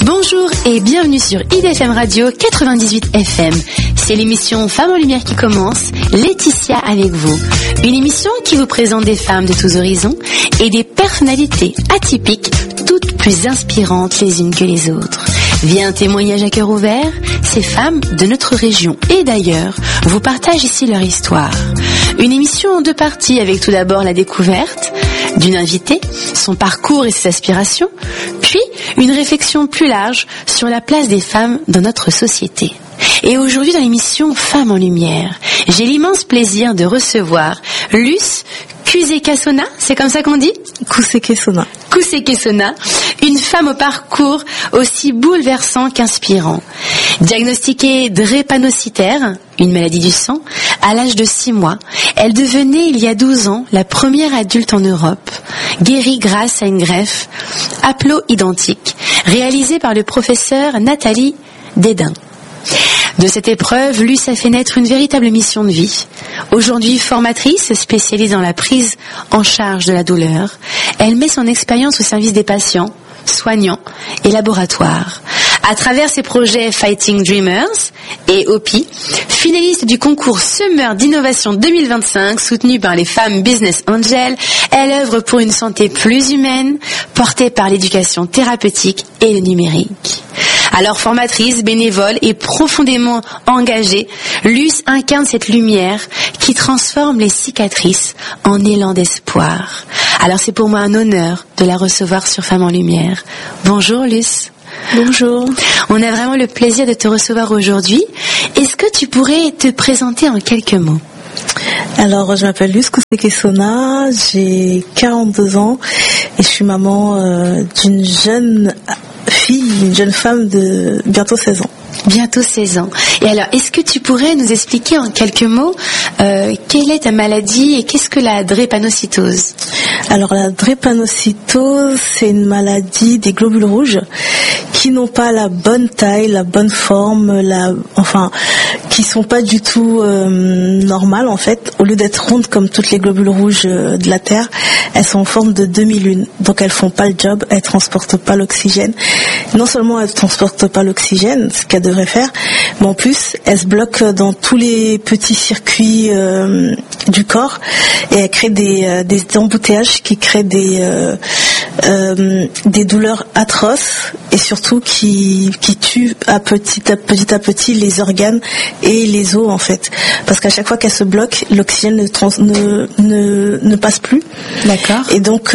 Bonjour et bienvenue sur IDFM Radio 98 FM. C'est l'émission Femmes en Lumière qui commence. Laetitia avec vous. Une émission qui vous présente des femmes de tous horizons et des personnalités atypiques, toutes plus inspirantes les unes que les autres. Via un témoignage à cœur ouvert, ces femmes de notre région et d'ailleurs vous partagent ici leur histoire. Une émission en deux parties avec tout d'abord la découverte d'une invitée, son parcours et ses aspirations, puis une réflexion plus large sur la place des femmes dans notre société. Et aujourd'hui dans l'émission Femmes en Lumière, j'ai l'immense plaisir de recevoir Luce Kusekesona, c'est comme ça qu'on dit ? Kusekesona. Kusekesona, une femme au parcours aussi bouleversant qu'inspirant. Diagnostiquée drépanocytaire, une maladie du sang, à l'âge de 6 mois, elle devenait il y a 12 ans la première adulte en Europe, guérie grâce à une greffe haplo-identique, réalisée par le professeur Nathalie Dédain. De cette épreuve, Luce a fait naître une véritable mission de vie. Aujourd'hui formatrice, spécialisée dans la prise en charge de la douleur, elle met son expérience au service des patients, soignants et laboratoires. À travers ses projets Fighting Dreamers et OPI, finaliste du concours Summer d'Innovation 2025 soutenu par les femmes Business Angels, elle œuvre pour une santé plus humaine, portée par l'éducation thérapeutique et le numérique. Alors formatrice, bénévole et profondément engagée, Luce incarne cette lumière qui transforme les cicatrices en élan d'espoir. Alors c'est pour moi un honneur de la recevoir sur Femmes en Lumière. Bonjour Luce. Bonjour. On a vraiment le plaisir de te recevoir aujourd'hui. Est-ce que tu pourrais te présenter en quelques mots ? Alors, je m'appelle Luce Kusekesona, j'ai 42 ans et je suis maman d'une jeune fille, une jeune femme de bientôt 16 ans. Bientôt 16 ans. Et alors, est-ce que tu pourrais nous expliquer en quelques mots quelle est ta maladie et qu'est-ce que la drépanocytose ? Alors, la drépanocytose, c'est une maladie des globules rouges qui n'ont pas la bonne taille, la bonne forme, qui sont pas du tout normales en fait. Au lieu d'être rondes comme toutes les globules rouges de la Terre, elles sont en forme de demi-lune. Donc elles font pas le job, elles transportent pas l'oxygène. Non seulement elles transportent pas l'oxygène, ce qu'elles devraient faire, mais en plus elles se bloquent dans tous les petits circuits du corps et elles créent des embouteillages qui créent des douleurs atroces et surtout qui tuent petit à petit les organes et les os en fait, parce qu'à chaque fois qu'elles se bloquent, l'oxygène ne passe plus. D'accord. Et donc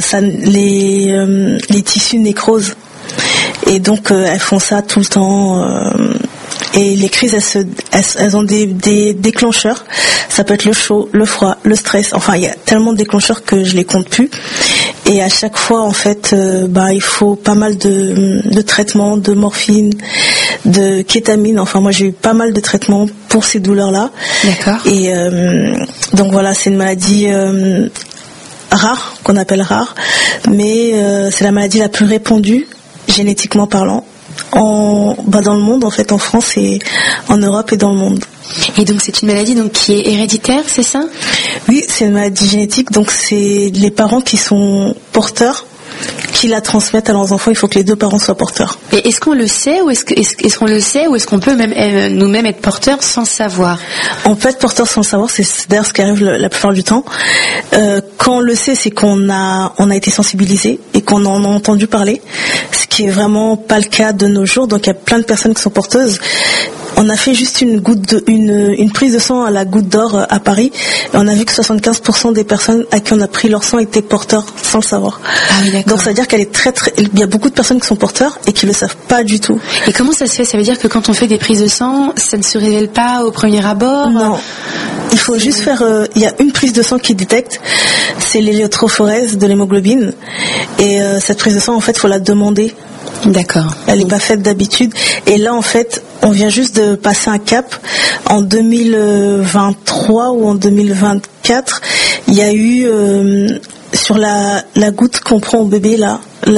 les tissus nécrosent et donc elles font ça tout le temps. Et les crises, elles ont des déclencheurs. Ça peut être le chaud, le froid, le stress. Enfin, il y a tellement de déclencheurs que je les compte plus. Et à chaque fois, en fait, il faut pas mal de traitements, de morphine, de kétamine. Enfin, moi, j'ai eu pas mal de traitements pour ces douleurs-là. D'accord. Et donc voilà, c'est une maladie rare, qu'on appelle rare, mais c'est la maladie la plus répandue, génétiquement parlant. Dans le monde, en fait, en France et en Europe et dans le monde. Et donc c'est une maladie qui est héréditaire, c'est ça ? Oui, c'est une maladie génétique, donc c'est les parents qui sont porteurs qui la transmettent à leurs enfants. Il faut que les deux parents soient porteurs. Et est-ce qu'on le sait ou est-ce qu'on peut même nous-mêmes être porteurs sans savoir ? On peut être porteur sans le savoir, c'est d'ailleurs ce qui arrive la plupart du temps. Quand on le sait, c'est qu'on a été sensibilisé et qu'on en a entendu parler, ce qui est vraiment pas le cas de nos jours. Donc il y a plein de personnes qui sont porteuses. On a fait juste une prise de sang à la goutte d'or à Paris et on a vu que 75% des personnes à qui on a pris leur sang étaient porteurs sans le savoir. Ah oui, d'accord. Donc ça veut dire il y a beaucoup de personnes qui sont porteurs et qui le savent pas du tout. Et comment ça se fait ? Ça veut dire que quand on fait des prises de sang, ça ne se révèle pas au premier abord ? Non. Il faut juste faire, il y a une prise de sang qui détecte, c'est l'électrophorèse de l'hémoglobine et cette prise de sang en fait, faut la demander. D'accord. Elle n'est pas faite d'habitude. Et là, en fait, on vient juste de passer un cap. En 2023 ou en 2024, il y a eu sur la goutte qu'on prend au bébé là,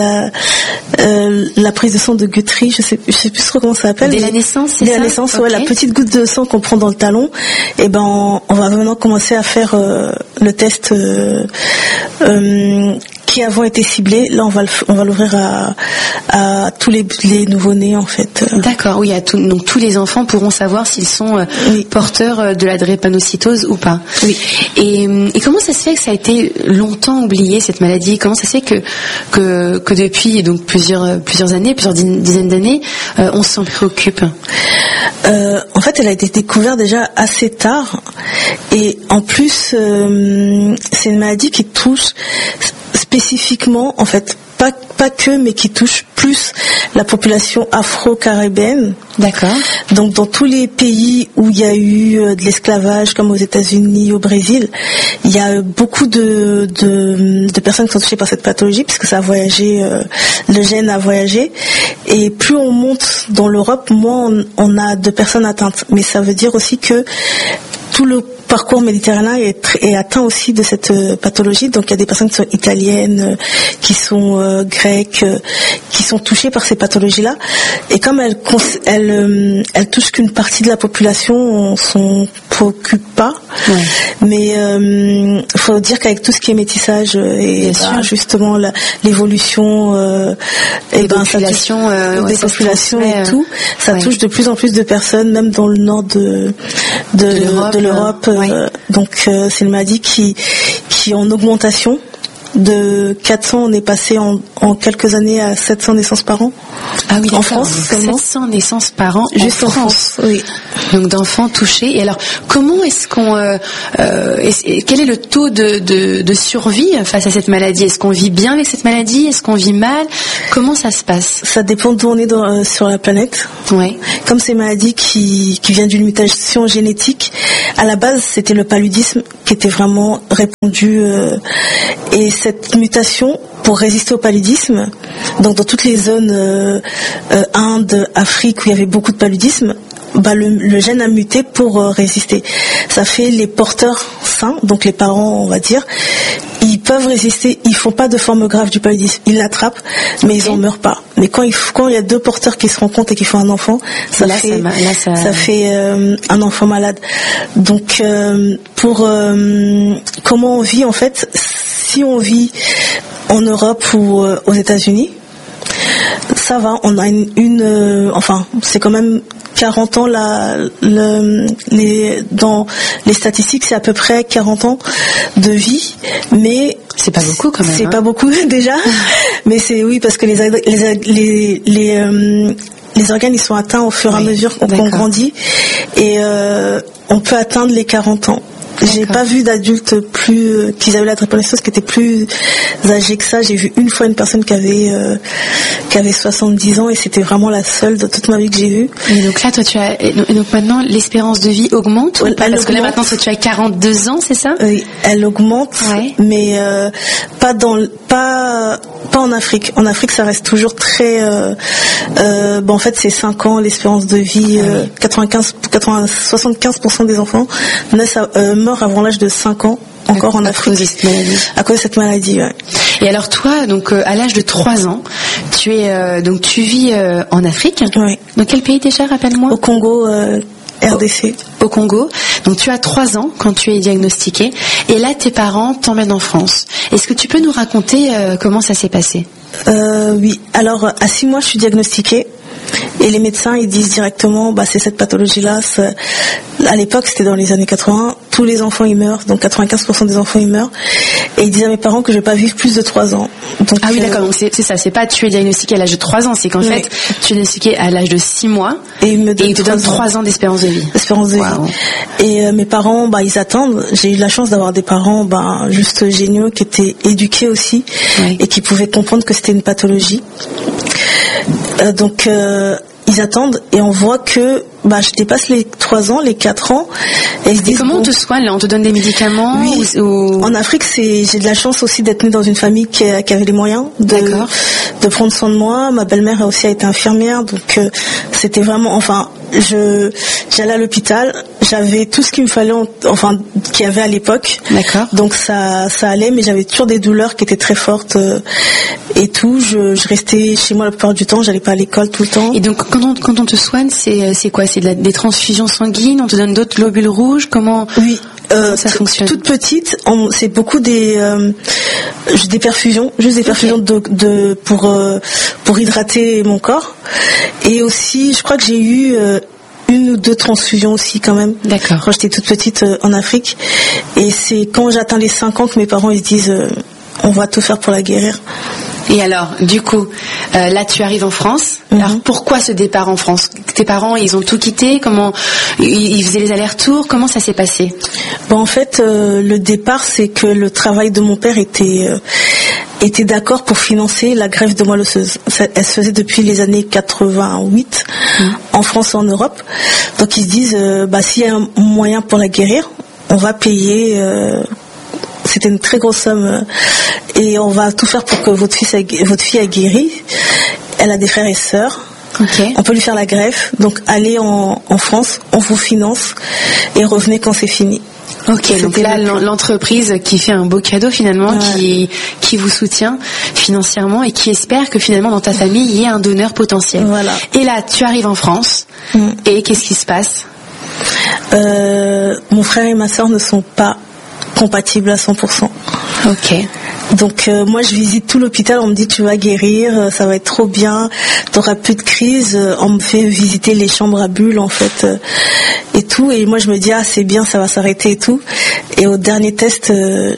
la prise de sang de Guthrie, je sais plus trop comment ça s'appelle. Dès la naissance, c'est ça ? Dès la naissance, ouais, okay. La petite goutte de sang qu'on prend dans le talon. Et on va maintenant commencer à faire le test qui avant était ciblé, là on va l'ouvrir à tous les nouveau-nés en fait. D'accord, oui, donc tous les enfants pourront savoir s'ils sont porteurs de la drépanocytose ou pas. Oui. Et comment ça se fait que ça a été longtemps oublié cette maladie? Comment ça se fait que depuis donc plusieurs années, plusieurs dizaines d'années, on s'en préoccupe? En fait, elle a été découverte déjà assez tard, et en plus, c'est une maladie qui touche spécifiquement, en fait, pas que, mais qui touche plus la population afro-caribéenne. D'accord. Donc, dans tous les pays où il y a eu de l'esclavage, comme aux États-Unis, au Brésil, il y a beaucoup de personnes qui sont touchées par cette pathologie, puisque ça a voyagé, le gène a voyagé. Et plus on monte dans l'Europe, moins on a de personnes atteintes. Mais ça veut dire aussi que tout le parcours méditerranéen est atteint aussi de cette pathologie. Donc il y a des personnes qui sont italiennes, qui sont grecques, qui sont touchées par ces pathologies-là. Et comme elles touchent qu'une partie de la population, on s'en préoccupe pas. Ouais. Mais faut dire qu'avec tout ce qui est métissage et justement l'évolution des populations, des populations et tout, ça touche de plus en plus de personnes, même dans le nord de l'Europe. Donc c'est une maladie qui est en augmentation. De 400, on est passé en quelques années à 700 naissances par an. Ah oui, en France, 700 naissances par an juste en France. Oui. Donc d'enfants touchés. Et alors, comment est-ce qu'on, quel est le taux de survie face à cette maladie? Est-ce qu'on vit bien avec cette maladie? Est-ce qu'on vit mal? Comment ça se passe? Ça dépend d'où on est sur la planète. Ouais. Comme c'est une maladie qui vient d'une mutation génétique, à la base c'était le paludisme qui était vraiment répandu, et cette mutation, pour résister au paludisme, donc dans toutes les zones Inde, Afrique où il y avait beaucoup de paludisme, le gène a muté pour résister. Ça fait les porteurs sains, donc les parents, on va dire, ils peuvent résister, ils font pas de forme grave du paludisme, ils l'attrapent, mais ils en meurent pas. Mais quand il y a deux porteurs qui se rencontrent et qui font un enfant, ça fait un enfant malade. Donc comment on vit en fait, si on vit en Europe ou aux États-Unis, ça va, on a enfin c'est quand même 40 ans dans les statistiques, c'est à peu près 40 ans de vie, mais c'est pas beaucoup quand même. C'est pas beaucoup déjà, mais c'est parce que les organes ils sont atteints au fur et à mesure qu'on grandit, et on peut atteindre les 40 ans. J'ai pas vu d'adultes qui avaient la drépanocytose qui étaient plus âgés que ça. J'ai vu une fois une personne qui avait 70 ans, et c'était vraiment la seule de toute ma vie que j'ai vue. Et donc là, toi, donc maintenant, l'espérance de vie augmente ou pas? Parce que là, maintenant, tu as 42 ans, c'est ça? Oui, elle augmente, mais pas en Afrique. En Afrique, ça reste toujours très... en fait, c'est 5 ans l'espérance de vie. 75% des enfants meurent avant l'âge de 5 ans. Encore en Afrique. À cause de cette maladie, ouais. Et alors toi, donc à l'âge de 3 ans, tu vis en Afrique. Oui. Dans quel pays déjà, rappelle-moi? Au Congo, RDC. Au Congo. Donc tu as 3 ans quand tu es diagnostiquée, et là tes parents t'emmènent en France. Est-ce que tu peux nous raconter comment ça s'est passé? Oui. Alors à 6 mois, je suis diagnostiquée. Et les médecins, ils disent directement, c'est cette pathologie-là. À l'époque, c'était dans les années 80, tous les enfants ils meurent, donc 95% des enfants ils meurent. Et ils disaient à mes parents que je vais pas vivre plus de 3 ans. Donc, ah oui, d'accord, donc c'est ça, c'est pas tu es diagnostiqué à l'âge de 3 ans, c'est qu'en fait, tu es diagnostiqué à l'âge de 6 mois, et ils te donnent 3 ans d'espérance de vie. Espérance de vie. Et mes parents, ils attendent. J'ai eu la chance d'avoir des parents juste géniaux, qui étaient éduqués aussi, et qui pouvaient comprendre que c'était une pathologie. Donc ils attendent, et on voit que je dépasse les 3 ans, les 4 ans, et ils se disent, comment on te soigne là? On te donne des médicaments? Oui. En Afrique, j'ai de la chance aussi d'être née dans une famille qui avait les moyens de prendre soin de moi. Ma belle-mère a aussi été infirmière, donc c'était vraiment, j'allais à l'hôpital, j'avais tout ce qu'il me fallait, enfin qu'il y avait à l'époque. D'accord. Donc ça allait, mais j'avais toujours des douleurs qui étaient très fortes et tout. Je restais chez moi la plupart du temps, j'allais pas à l'école tout le temps. Et donc quand on te soigne, c'est quoi? C'est des transfusions sanguines? On te donne d'autres globules rouges? Comment? Oui. Ça fonctionne. Toute petite, c'est beaucoup des perfusions, juste des perfusions pour hydrater mon corps. Et aussi, je crois que j'ai eu une ou deux transfusions aussi quand même. D'accord. Quand j'étais toute petite en Afrique. Et c'est quand j'atteins les 5 ans que mes parents ils se disent on va tout faire pour la guérir. Et alors, du coup, là tu arrives en France. Alors pourquoi ce départ en France? Tes parents, ils ont tout quitté? Comment ils faisaient les allers-retours? Comment ça s'est passé? Bon, en fait, le départ, c'est que le travail de mon père était d'accord pour financer la greffe de moelle osseuse. Elle se faisait depuis les années 88 en France et en Europe. Donc ils se disent, s'il y a un moyen pour la guérir, on va payer. C'était une très grosse somme et on va tout faire pour que votre fille a guéri. Elle a des frères et sœurs. Okay. On peut lui faire la greffe. Donc allez en France, on vous finance et revenez quand c'est fini. Ok, donc là l'entreprise qui fait un beau cadeau finalement, qui vous soutient financièrement et qui espère que finalement dans ta famille il y ait un donneur potentiel. Voilà. Et là tu arrives en France et qu'est-ce qui se passe? Mon frère et ma sœur ne sont pas compatibles à 100%. Ok. Donc moi je visite tout l'hôpital, on me dit tu vas guérir, ça va être trop bien, t'auras plus de crise, on me fait visiter les chambres à bulles en fait et tout, et moi je me dis c'est bien, ça va s'arrêter et tout, et au dernier test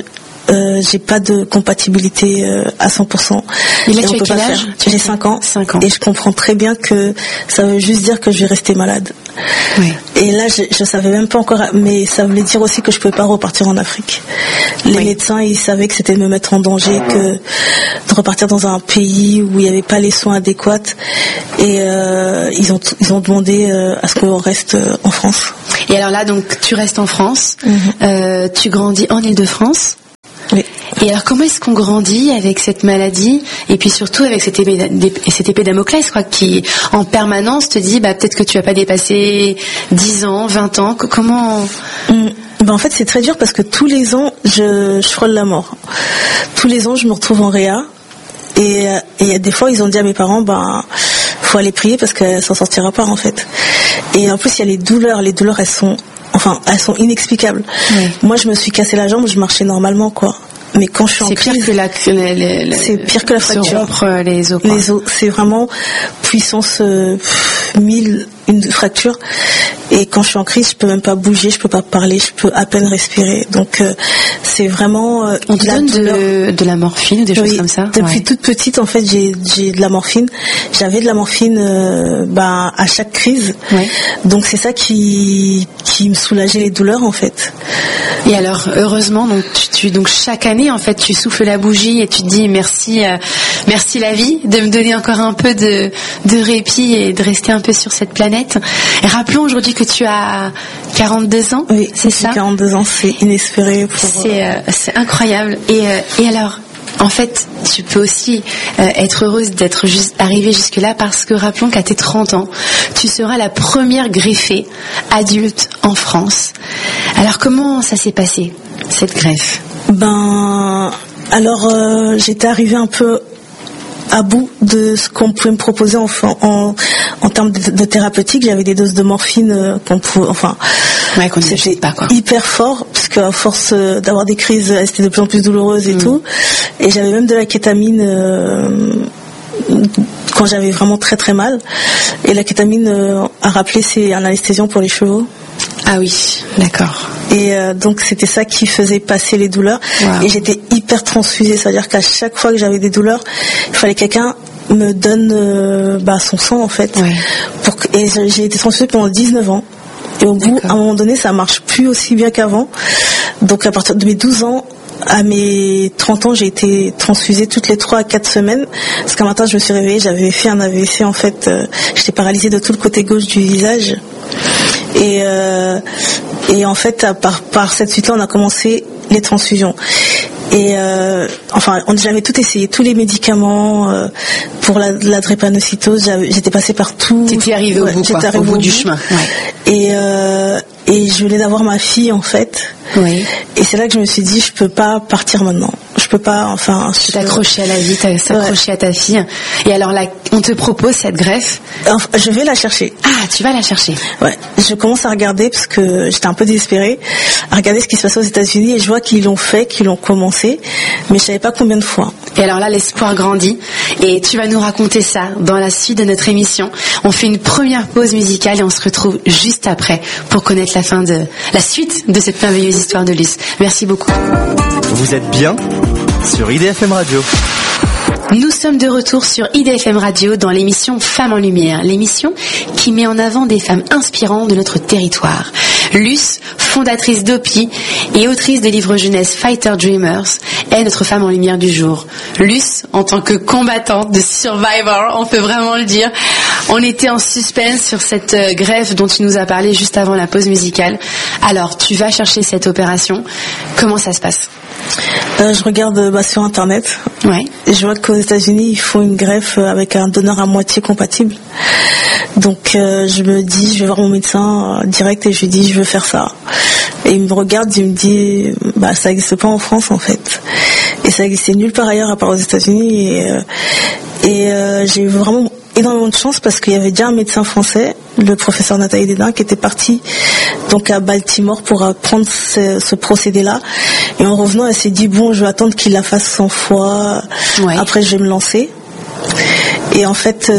j'ai pas de compatibilité à 100%. Et là tu as quel âge? J'ai 5 ans. 5 ans. Et je comprends très bien que ça veut juste dire que je vais rester malade. Oui. Et là je savais même pas encore, mais ça voulait dire aussi que je pouvais pas repartir en Afrique. Les médecins ils savaient que c'était de me mettre en danger, que de repartir dans un pays où il n'y avait pas les soins adéquats, et ils ont demandé à ce qu'on reste en France. Et alors là donc tu restes en France, tu grandis en Île-de-France. Oui. Et alors comment est-ce qu'on grandit avec cette maladie et puis surtout avec cette épée Damoclès quoi, qui en permanence te dit peut-être que tu vas pas dépasser 10 ans, 20 ans, comment En fait c'est très dur parce que tous les ans je frôle la mort. Tous les ans je me retrouve en réa et des fois ils ont dit à mes parents faut aller prier parce qu'elle s'en sortira pas en fait. Et en plus il y a les douleurs elles sont inexplicables. Oui. Moi, je me suis cassé la jambe, je marchais normalement, quoi. Mais quand je suis en crise, c'est pire que la fracture. Se rompre les os. Les os, c'est vraiment puissance 1000, une fracture. Et quand je suis en crise, je peux même pas bouger, je peux pas parler, je peux à peine respirer. Donc c'est vraiment. On te donne de la morphine ou des choses comme ça? Depuis toute petite, en fait, j'ai de la morphine. J'avais de la morphine à chaque crise. Ouais. Donc c'est ça qui me soulageait les douleurs, en fait. Et alors, heureusement, donc chaque année, en fait, tu souffles la bougie et tu te dis merci la vie de me donner encore un peu de répit et de rester un peu sur cette planète. Et rappelons aujourd'hui que tu as 42 ans. Oui, c'est ça. 42 ans, c'est inespéré. C'est incroyable. Et alors, en fait, tu peux aussi être heureuse d'être arrivée jusque-là parce que rappelons qu'à tes 30 ans, tu seras la première greffée adulte en France. Alors, comment ça s'est passé, cette greffe? Alors, j'étais arrivée un peu à bout de ce qu'on pouvait me proposer en termes de thérapeutique. J'avais des doses de morphine qu'on c'était pas quoi. Hyper fort parce qu'à force d'avoir des crises, c'était de plus en plus douloureuse et tout. Et j'avais même de la kétamine quand j'avais vraiment très très mal. Et la kétamine, à rappeler, c'est un anesthésiant pour les chevaux. Ah oui, d'accord. Et donc c'était ça qui faisait passer les douleurs. Wow. Et j'étais hyper transfusée, c'est-à-dire qu'à chaque fois que j'avais des douleurs, il fallait que quelqu'un me donne son sang en fait. Ouais. Et j'ai été transfusée pendant 19 ans. Et au bout, à un moment donné, ça marche plus aussi bien qu'avant. Donc à partir de mes 12 ans à mes 30 ans, j'ai été transfusée toutes les 3 à 4 semaines. Parce qu'un matin, je me suis réveillée, j'avais fait un AVC en fait. J'étais paralysée de tout le côté gauche du visage. Et en fait, par cette suite-là, on a commencé les transfusions. j'avais tout essayé, tous les médicaments pour la drépanocytose. J'étais passée par tout. T'étais arrivée au bout du chemin. Ouais. Et je venais d'avoir ma fille en fait. Oui. Et c'est là que je me suis dit, je peux pas partir maintenant. Je peux pas, Tu t'accrochais à la vie, t'accrochais à ta fille. Et alors là, on te propose cette greffe. Je vais la chercher. Ah, tu vas la chercher. Ouais. Je commence à regarder parce que j'étais un peu désespérée, à regarder ce qui se passait aux États-Unis et je vois qu'ils l'ont fait, qu'ils l'ont commencé, mais je savais pas combien de fois. Et alors là, l'espoir grandit et tu vas nous raconter ça dans la suite de notre émission. On fait une première pause musicale et on se retrouve juste après pour connaître la suite de cette merveilleuse histoire de Luce. Merci beaucoup. Vous êtes bien sur IDFM Radio. Nous sommes de retour sur IDFM Radio dans l'émission Femmes en Lumière, l'émission qui met en avant des femmes inspirantes de notre territoire. Luce, fondatrice d'OPI et autrice des livres jeunesse Fighter Dreamers, est notre femme en lumière du jour. Luce, en tant que combattante de Survivor, on peut vraiment le dire, on était en suspense sur cette greffe dont tu nous as parlé juste avant la pause musicale. Alors, tu vas chercher cette opération. Comment ça se passe ? Je regarde sur internet. Ouais. Et je vois qu'aux États-Unis ils font une greffe avec un donneur à moitié compatible. Donc je me dis, je vais voir mon médecin direct et je lui dis je veux faire ça. Et il me regarde, il me dit ça n'existe pas en France en fait. Et ça existait nulle part ailleurs à part aux États-Unis. Et j'ai eu vraiment énormément de chance parce qu'il y avait déjà un médecin français, le professeur Nathalie Dédain, qui était parti donc à Baltimore pour apprendre ce procédé-là. Et en revenant, elle s'est dit je vais attendre qu'il la fasse 100 fois. Ouais. Après, je vais me lancer. Et en fait,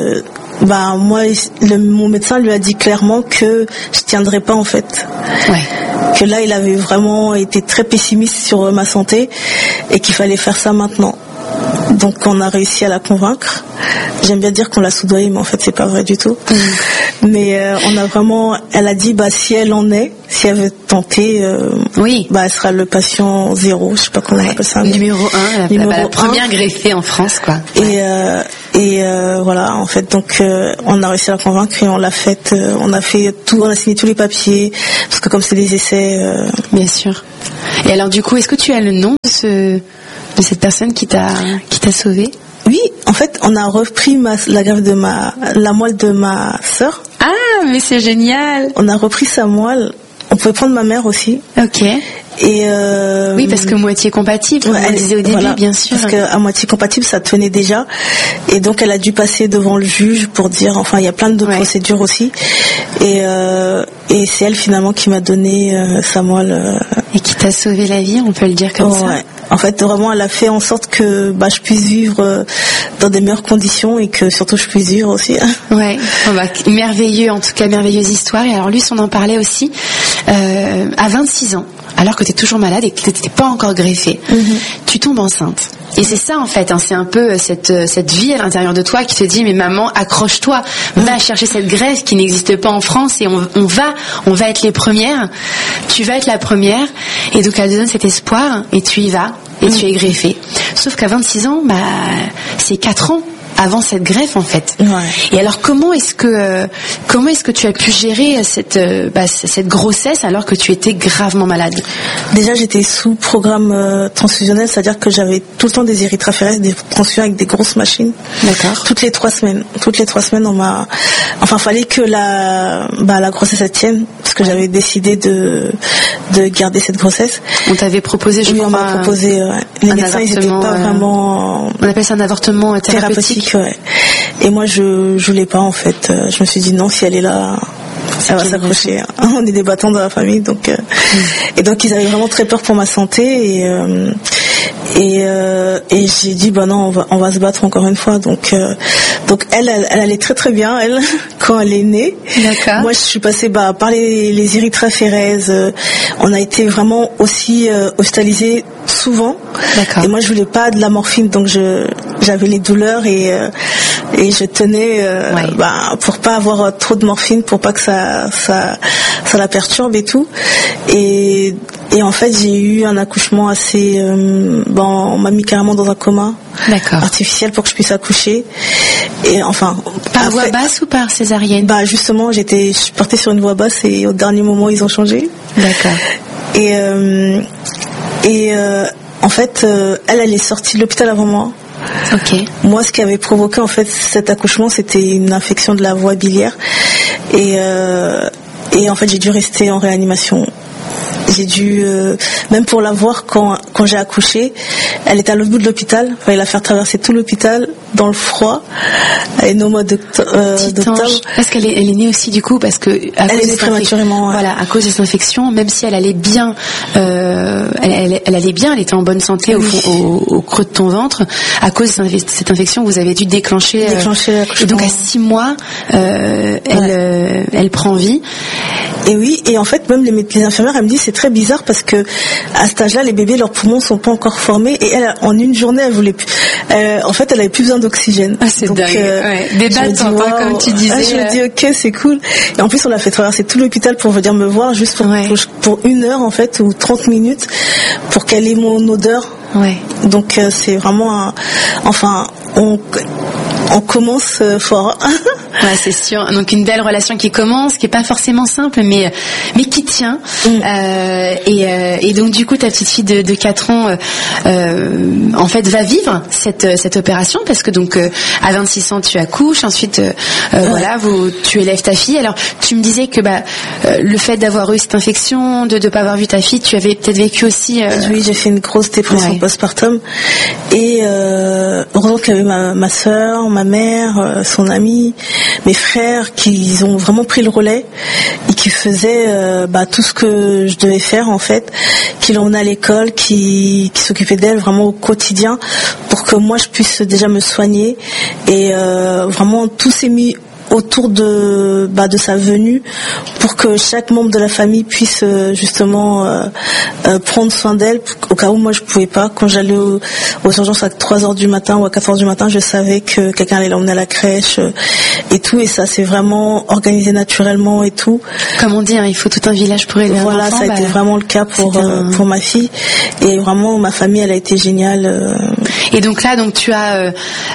moi, mon médecin lui a dit clairement que je tiendrais pas en fait. Ouais. Que là, il avait vraiment été très pessimiste sur ma santé et qu'il fallait faire ça maintenant. Donc on a réussi à la convaincre. J'aime bien dire qu'on l'a soudoyée, mais en fait c'est pas vrai du tout. Mais elle a dit si elle si elle veut tenter, elle sera le patient 0, je sais pas comment on appelle ça. Numéro 1, la première greffée en France quoi. Et voilà, en fait, donc on a réussi à la convaincre et on l'a faite. On a fait tout, on a signé tous les papiers parce que comme c'est des essais. Bien sûr. Et alors du coup, est-ce que tu as le nom de cette personne qui t'a sauvée? Oui, en fait, on a repris la greffe la moelle de ma sœur. Ah, mais c'est génial. On a repris sa moelle. On pouvait prendre ma mère aussi. Ok. Et oui, parce que moitié compatible, comme on disait au début, voilà, bien sûr. Parce qu'à moitié compatible, ça tenait déjà. Et donc, elle a dû passer devant le juge pour dire, il y a plein de procédures aussi. Et c'est elle finalement qui m'a donné sa moelle. Et qui t'a sauvé la vie, on peut le dire comme ça. Ouais. En fait, vraiment, elle a fait en sorte que je puisse vivre dans des meilleures conditions et que surtout je puisse vivre aussi. Ouais. Merveilleux, en tout cas, merveilleuse histoire. Et alors, Luce, on en parlait aussi à 26 ans. Alors que tu es toujours malade et que tu n'étais pas encore greffée, tu tombes enceinte. Et c'est ça en fait, c'est un peu cette vie à l'intérieur de toi qui te dit mais maman, accroche-toi, va chercher cette greffe qui n'existe pas en France et on va être les premières. Tu vas être la première et donc elle te donne cet espoir et tu y vas et tu es greffée. Sauf qu'à 26 ans, c'est 4 ans avant cette greffe en fait. Ouais. Et alors comment est-ce que tu as pu gérer cette grossesse alors que tu étais gravement malade? Déjà j'étais sous programme transfusionnel, c'est-à-dire que j'avais tout le temps des érythrophérèses, des transfusions avec des grosses machines. D'accord. Toutes les 3 semaines fallait que la grossesse elle tienne parce que j'avais décidé de garder cette grossesse. On t'avait proposé on m'a proposé les médecins ils étaient pas vraiment on appelle ça un avortement thérapeutique. Ouais. Et moi je voulais pas en fait. Je me suis dit non, si elle est là, elle va s'accrocher. On est des battants dans la famille, donc et donc ils avaient vraiment très peur pour ma santé et j'ai dit non, on va se battre encore une fois. Donc elle allait très très bien elle quand elle est née. D'accord. Moi je suis passée par les érythrophérèses. On a été vraiment aussi hospitalisés souvent. D'accord. Et moi je voulais pas de la morphine, donc j'avais les douleurs et je tenais pour pas avoir trop de morphine, pour pas que ça la perturbe et tout. Et en fait j'ai eu un accouchement assez on m'a mis carrément dans un coma. D'accord. Artificiel pour que je puisse accoucher. Et par voie basse ou par césarienne? Justement je partais sur une voie basse et au dernier moment ils ont changé. D'accord. Et en fait, elle est sortie de l'hôpital avant moi. Ok. Moi, ce qui avait provoqué en fait cet accouchement, c'était une infection de la voie biliaire, et en fait, j'ai dû rester en réanimation. J'ai dû, même pour la voir quand j'ai accouché, elle était à l'autre bout de l'hôpital. Il fallait la faire traverser tout l'hôpital dans le froid. Elle est née au mois d'octobre. Parce qu'elle est née aussi du coup, parce que elle est née prématurément. Voilà, à cause de cette infection, même si elle allait bien, elle allait bien, elle était en bonne santé au creux de ton ventre. À cause de cette infection, vous avez dû déclencher l'accouchement. Et donc à 6 mois, elle prend vie. Et oui, et en fait même les infirmières, elles me disent c'est très bizarre parce que à cet âge-là, les bébés, leurs poumons sont pas encore formés, et elle, en une journée, elle voulait plus. En fait, elle avait plus besoin d'oxygène. Ah, c'est dingue. Des battants, comme tu disais. Je me dis ok, c'est cool. Et en plus, on l'a fait traverser tout l'hôpital pour venir me voir, juste pour 1 heure en fait, ou 30 minutes, pour qu'elle ait mon odeur. Ouais. Donc c'est vraiment on commence fort. Ouais, c'est sûr. Donc une belle relation qui commence, qui est pas forcément simple, mais qui tient. Et donc du coup, ta petite fille de 4 ans, en fait, va vivre cette opération, parce que donc à 26 ans, tu accouches. Ensuite, voilà, tu élèves ta fille. Alors, tu me disais que le fait d'avoir eu cette infection, de pas avoir vu ta fille, tu avais peut-être vécu aussi. Oui, j'ai fait une grosse dépression postpartum. Et heureusement qu'il y avait ma sœur, ma mère, son amie, mes frères, qui ont vraiment pris le relais et qui faisaient tout ce que je devais faire en fait, qui l'emmenaient à l'école, qui s'occupaient d'elle vraiment au quotidien pour que moi je puisse déjà me soigner, et vraiment tout s'est mis autour de sa venue pour que chaque membre de la famille puisse justement prendre soin d'elle au cas où moi je pouvais pas. Quand j'allais aux urgences à 3h du matin ou à 4h du matin, je savais que quelqu'un allait l'emmener à la crèche et tout, et ça s'est vraiment organisé naturellement et tout. Comme on dit, il faut tout un village pour élever un enfant. Voilà, ça a été vraiment le cas pour ma fille, et vraiment ma famille, elle a été géniale. Et donc là, tu as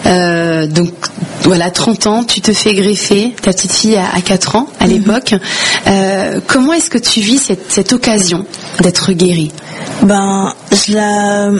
30 ans, tu te fais greffer ta petite fille à 4 ans à l'époque. Comment est-ce que tu vis cette occasion d'être guérie? Je